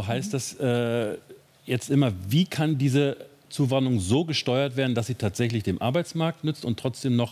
heißt das jetzt immer, wie kann diese Zuwanderung so gesteuert werden, dass sie tatsächlich dem Arbeitsmarkt nützt und trotzdem noch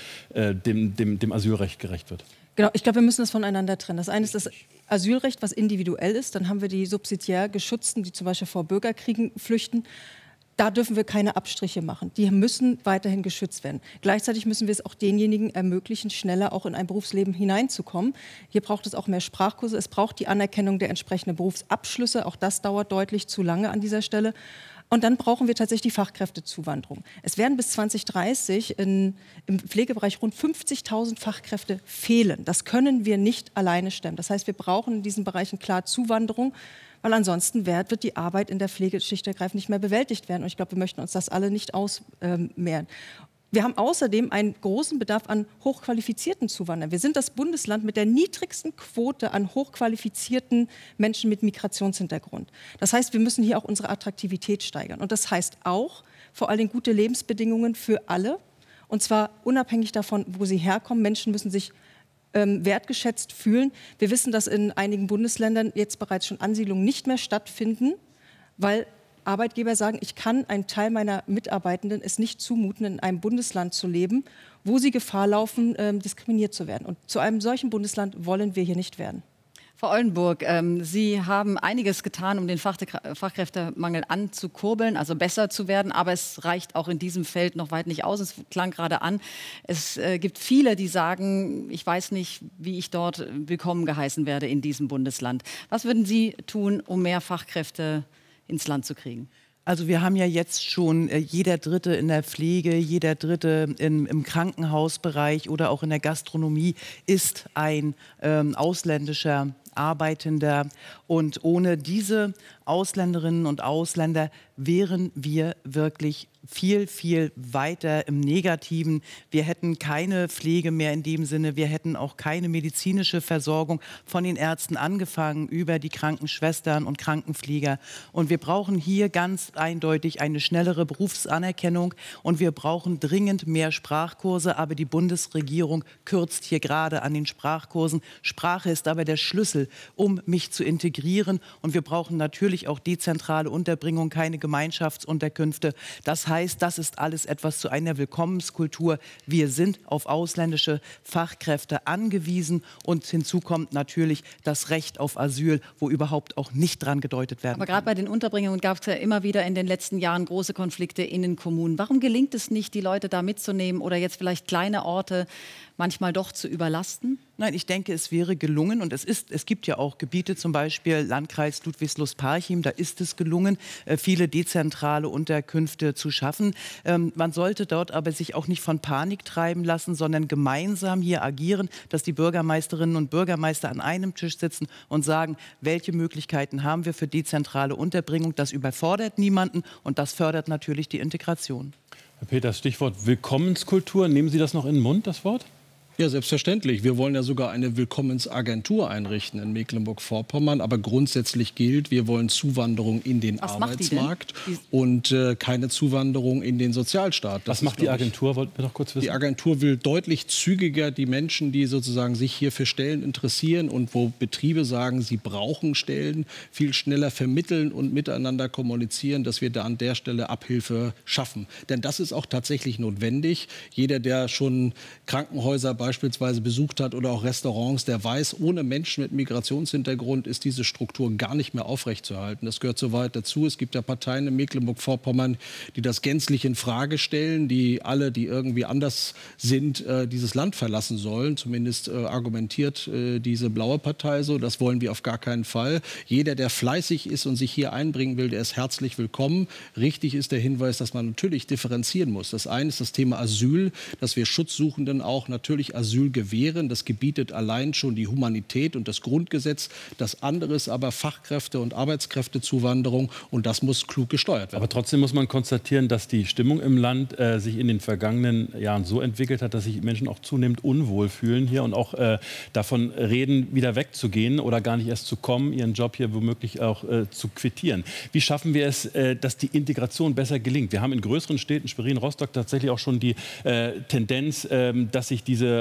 dem Asylrecht gerecht wird? Genau, ich glaube, wir müssen das voneinander trennen. Das eine ist das Asylrecht, was individuell ist. Dann haben wir die subsidiär Geschützten, die zum Beispiel vor Bürgerkriegen flüchten. Da dürfen wir keine Abstriche machen. Die müssen weiterhin geschützt werden. Gleichzeitig müssen wir es auch denjenigen ermöglichen, schneller auch in ein Berufsleben hineinzukommen. Hier braucht es auch mehr Sprachkurse. Es braucht die Anerkennung der entsprechenden Berufsabschlüsse. Auch das dauert deutlich zu lange an dieser Stelle. Und dann brauchen wir tatsächlich die Fachkräftezuwanderung. Es werden bis 2030 im Pflegebereich rund 50.000 Fachkräfte fehlen. Das können wir nicht alleine stemmen. Das heißt, wir brauchen in diesen Bereichen klar Zuwanderung, weil ansonsten wird die Arbeit in der Pflege schlicht und ergreifend nicht mehr bewältigt werden. Und ich glaube, wir möchten uns das alle nicht ausmehren. Wir haben außerdem einen großen Bedarf an hochqualifizierten Zuwanderern. Wir sind das Bundesland mit der niedrigsten Quote an hochqualifizierten Menschen mit Migrationshintergrund. Das heißt, wir müssen hier auch unsere Attraktivität steigern. Und das heißt auch vor allem gute Lebensbedingungen für alle. Und zwar unabhängig davon, wo sie herkommen. Menschen müssen sich wertgeschätzt fühlen. Wir wissen, dass in einigen Bundesländern jetzt bereits schon Ansiedlungen nicht mehr stattfinden, weil Arbeitgeber sagen, ich kann einen Teil meiner Mitarbeitenden es nicht zumuten, in einem Bundesland zu leben, wo sie Gefahr laufen, diskriminiert zu werden. Und zu einem solchen Bundesland wollen wir hier nicht werden. Frau Oldenburg, Sie haben einiges getan, um den Fachkräftemangel anzukurbeln, also besser zu werden. Aber es reicht auch in diesem Feld noch weit nicht aus. Es klang gerade an. Es gibt viele, die sagen, ich weiß nicht, wie ich dort willkommen geheißen werde in diesem Bundesland. Was würden Sie tun, um mehr Fachkräfte ins Land zu kriegen? Also wir haben ja jetzt schon jeder Dritte in der Pflege, jeder Dritte im Krankenhausbereich oder auch in der Gastronomie ist ein ausländischer Arbeitender. Und ohne diese Ausländerinnen und Ausländer wären wir wirklich viel, viel weiter im Negativen. Wir hätten keine Pflege mehr in dem Sinne. Wir hätten auch keine medizinische Versorgung von den Ärzten angefangen über die Krankenschwestern und Krankenpfleger. Und wir brauchen hier ganz eindeutig eine schnellere Berufsanerkennung. Und wir brauchen dringend mehr Sprachkurse. Aber die Bundesregierung kürzt hier gerade an den Sprachkursen. Sprache ist aber der Schlüssel, um mich zu integrieren. Und wir brauchen natürlich auch dezentrale Unterbringung, keine Gemeinschaftsunterkünfte. Das heißt, das ist alles etwas zu einer Willkommenskultur. Wir sind auf ausländische Fachkräfte angewiesen und hinzu kommt natürlich das Recht auf Asyl, wo überhaupt auch nicht dran gedeutet werden kann. Aber gerade bei den Unterbringungen gab es ja immer wieder in den letzten Jahren große Konflikte in den Kommunen. Warum gelingt es nicht, die Leute da mitzunehmen oder jetzt vielleicht kleine Orte manchmal doch zu überlasten? Nein, ich denke, es wäre gelungen und es gibt ja auch Gebiete, zum Beispiel Landkreis Ludwigslust-Parchim, da ist es gelungen, viele dezentrale Unterkünfte zu schaffen. Man sollte dort aber sich auch nicht von Panik treiben lassen, sondern gemeinsam hier agieren, dass die Bürgermeisterinnen und Bürgermeister an einem Tisch sitzen und sagen, welche Möglichkeiten haben wir für dezentrale Unterbringung. Das überfordert niemanden und das fördert natürlich die Integration. Herr Peters, Stichwort Willkommenskultur. Nehmen Sie das noch in den Mund, das Wort? Ja, selbstverständlich. Wir wollen ja sogar eine Willkommensagentur einrichten in Mecklenburg-Vorpommern. Aber grundsätzlich gilt, wir wollen Zuwanderung in den Arbeitsmarkt und keine Zuwanderung in den Sozialstaat. Was macht die Agentur, wollten wir noch kurz wissen? Die Agentur will deutlich zügiger die Menschen, die sozusagen sich hier für Stellen interessieren und wo Betriebe sagen, sie brauchen Stellen, viel schneller vermitteln und miteinander kommunizieren, dass wir da an der Stelle Abhilfe schaffen. Denn das ist auch tatsächlich notwendig. Jeder, der schon Krankenhäuser beispielsweise besucht hat oder auch Restaurants, der weiß, ohne Menschen mit Migrationshintergrund ist diese Struktur gar nicht mehr aufrechtzuerhalten. Das gehört soweit dazu. Es gibt ja Parteien in Mecklenburg-Vorpommern, die das gänzlich in Frage stellen, die alle, die irgendwie anders sind, dieses Land verlassen sollen. Zumindest argumentiert diese blaue Partei so. Das wollen wir auf gar keinen Fall. Jeder, der fleißig ist und sich hier einbringen will, der ist herzlich willkommen. Richtig ist der Hinweis, dass man natürlich differenzieren muss. Das eine ist das Thema Asyl, dass wir Schutzsuchenden auch natürlich Asyl gewähren. Das gebietet allein schon die Humanität und das Grundgesetz. Das andere ist aber Fachkräfte- und Arbeitskräftezuwanderung und das muss klug gesteuert werden. Aber trotzdem muss man konstatieren, dass die Stimmung im Land sich in den vergangenen Jahren so entwickelt hat, dass sich Menschen auch zunehmend unwohl fühlen hier und auch davon reden, wieder wegzugehen oder gar nicht erst zu kommen, ihren Job hier womöglich auch zu quittieren. Wie schaffen wir es, dass die Integration besser gelingt? Wir haben in größeren Städten, Schwerin, Rostock, tatsächlich auch schon die Tendenz, dass sich diese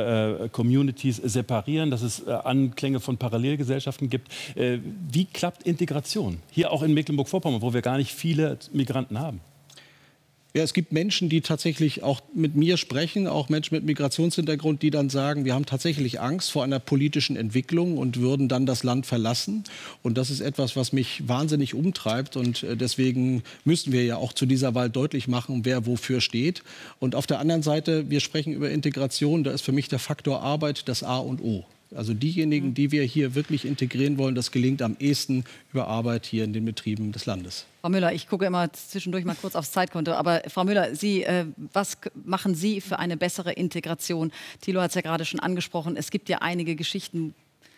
bestimmte Communities separieren, dass es Anklänge von Parallelgesellschaften gibt. Wie klappt Integration? Hier auch in Mecklenburg-Vorpommern, wo wir gar nicht viele Migranten haben. Ja, es gibt Menschen, die tatsächlich auch mit mir sprechen, auch Menschen mit Migrationshintergrund, die dann sagen, wir haben tatsächlich Angst vor einer politischen Entwicklung und würden dann das Land verlassen. Und das ist etwas, was mich wahnsinnig umtreibt. Und deswegen müssen wir ja auch zu dieser Wahl deutlich machen, wer wofür steht. Und auf der anderen Seite, wir sprechen über Integration, da ist für mich der Faktor Arbeit das A und O. Also diejenigen, die wir hier wirklich integrieren wollen, das gelingt am ehesten über Arbeit hier in den Betrieben des Landes. Frau Müller, ich gucke immer zwischendurch mal kurz aufs Zeitkonto. Aber Frau Müller, was machen Sie für eine bessere Integration? Thilo hat es ja gerade schon angesprochen. Es gibt ja einige Geschichten.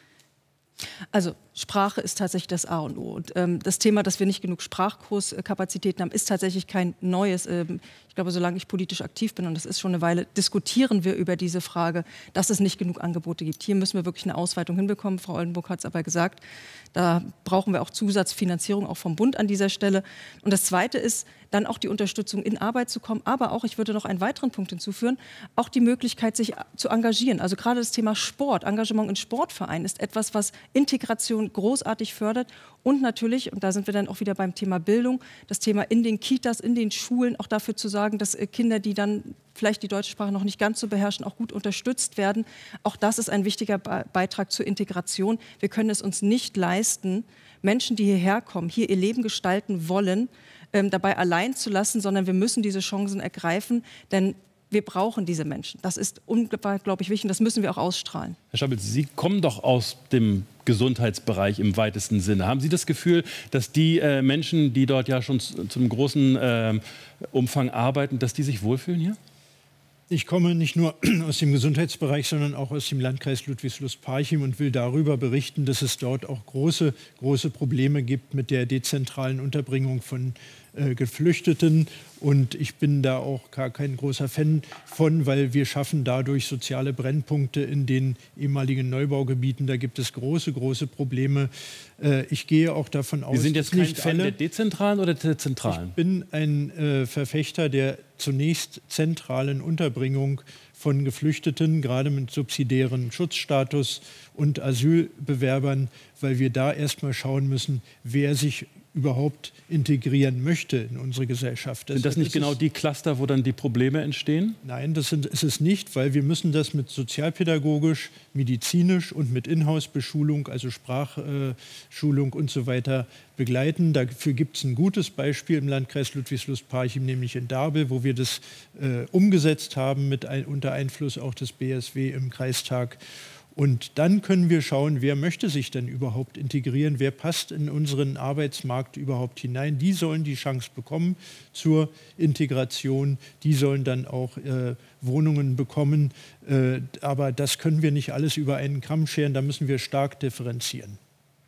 Also Sprache ist tatsächlich das A und O. Und das Thema, dass wir nicht genug Sprachkurskapazitäten haben, ist tatsächlich kein neues. Ich glaube, solange ich politisch aktiv bin, und das ist schon eine Weile, diskutieren wir über diese Frage, dass es nicht genug Angebote gibt. Hier müssen wir wirklich eine Ausweitung hinbekommen. Frau Oldenburg hat es aber gesagt. Da brauchen wir auch Zusatzfinanzierung, auch vom Bund an dieser Stelle. Und das Zweite ist, dann auch die Unterstützung, in Arbeit zu kommen. Aber auch, ich würde noch einen weiteren Punkt hinzufügen, auch die Möglichkeit, sich zu engagieren. Also gerade das Thema Sport, Engagement in Sportvereinen ist etwas, was Integration großartig fördert. Und natürlich, und da sind wir dann auch wieder beim Thema Bildung, das Thema in den Kitas, in den Schulen, auch dafür zu sorgen, dass Kinder, die dann vielleicht die deutsche Sprache noch nicht ganz so beherrschen, auch gut unterstützt werden. Auch das ist ein wichtiger Beitrag zur Integration. Wir können es uns nicht leisten, Menschen, die hierher kommen, hier ihr Leben gestalten wollen, dabei allein zu lassen, sondern wir müssen diese Chancen ergreifen, denn wir brauchen diese Menschen. Das ist unglaublich wichtig und das müssen wir auch ausstrahlen. Herr Schabel, Sie kommen doch aus dem Gesundheitsbereich im weitesten Sinne. Haben Sie das Gefühl, dass die Menschen, die dort ja schon zum großen Umfang arbeiten, dass die sich wohlfühlen hier? Ich komme nicht nur aus dem Gesundheitsbereich, sondern auch aus dem Landkreis Ludwigslust-Parchim und will darüber berichten, dass es dort auch große Probleme gibt mit der dezentralen Unterbringung von Geflüchteten. Und ich bin da auch gar kein großer Fan von, weil wir schaffen dadurch soziale Brennpunkte in den ehemaligen Neubaugebieten. Da gibt es große Probleme. Ich gehe auch davon aus, Sie sind jetzt kein Fan der dezentralen oder der zentralen? Ich bin ein Verfechter der zunächst zentralen Unterbringung von Geflüchteten, gerade mit subsidiärem Schutzstatus und Asylbewerbern, weil wir da erstmal schauen müssen, wer sich überhaupt integrieren möchte in unsere Gesellschaft. Sind das nicht genau die Cluster, wo dann die Probleme entstehen? Nein, ist es nicht, weil wir müssen das mit sozialpädagogisch, medizinisch und mit Inhouse-Beschulung, also Sprachschulung und so weiter begleiten. Dafür gibt es ein gutes Beispiel im Landkreis Ludwigslust-Parchim, nämlich in Darbel, wo wir das umgesetzt haben, unter Einfluss auch des BSW im Kreistag. Und dann können wir schauen, wer möchte sich denn überhaupt integrieren, wer passt in unseren Arbeitsmarkt überhaupt hinein. Die sollen die Chance bekommen zur Integration, die sollen dann auch Wohnungen bekommen. Aber das können wir nicht alles über einen Kamm scheren, da müssen wir stark differenzieren.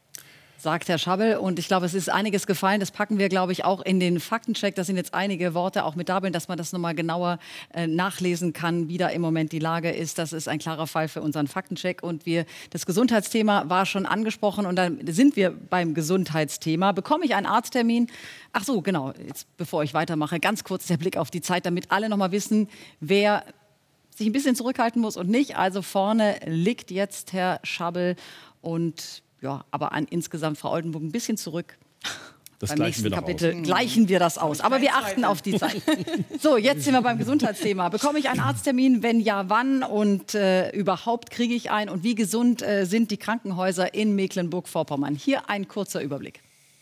Sagt Herr Schabel. Und ich glaube, es ist einiges gefallen. Das packen wir, glaube ich, auch in den Faktencheck. Da sind jetzt einige Worte auch mit dabei, dass man das nochmal genauer nachlesen kann, wie da im Moment die Lage ist. Das ist ein klarer Fall für unseren Faktencheck. Und das Gesundheitsthema war schon angesprochen. Und dann sind wir beim Gesundheitsthema. Bekomme ich einen Arzttermin? Ach so, genau. Jetzt, bevor ich weitermache, ganz kurz der Blick auf die Zeit, damit alle nochmal wissen, wer sich ein bisschen zurückhalten muss und nicht. Also vorne liegt jetzt Herr Schabel und ja, aber insgesamt, Frau Oldenburg, ein bisschen zurück. Das Beim nächsten Kapitel gleichen wir das aus. Aber wir achten auf die Zeit. So, jetzt sind wir beim Gesundheitsthema. Bekomme ich einen Arzttermin? Wenn ja, wann? Und überhaupt kriege ich einen? Und wie gesund sind die Krankenhäuser in Mecklenburg-Vorpommern? Hier ein kurzer Überblick.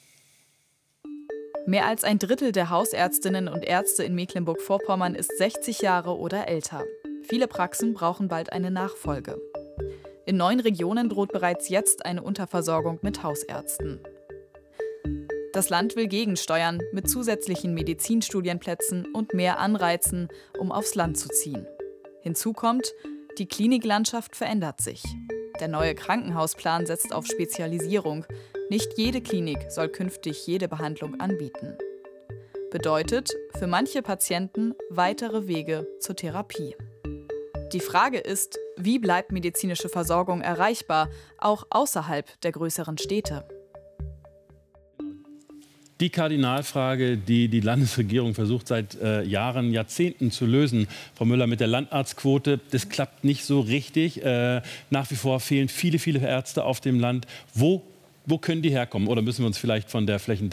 Mehr als ein Drittel der Hausärztinnen und Ärzte in Mecklenburg-Vorpommern ist 60 Jahre oder älter. Viele Praxen brauchen bald eine Nachfolge. In 9 Regionen droht bereits jetzt eine Unterversorgung mit Hausärzten. Das Land will gegensteuern mit zusätzlichen Medizinstudienplätzen und mehr Anreizen, um aufs Land zu ziehen. Hinzu kommt, die Kliniklandschaft verändert sich. Der neue Krankenhausplan setzt auf Spezialisierung. Nicht jede Klinik soll künftig jede Behandlung anbieten. Bedeutet für manche Patienten weitere Wege zur Therapie. Die Frage ist, wie bleibt medizinische Versorgung erreichbar, auch außerhalb der größeren Städte? Die Kardinalfrage, die die Landesregierung versucht seit Jahren, Jahrzehnten zu lösen, Frau Müller, mit der Landarztquote, das klappt nicht so richtig. Nach wie vor fehlen viele, viele Ärzte auf dem Land. Wo können die herkommen? Oder müssen wir uns vielleicht von der flächendeckenden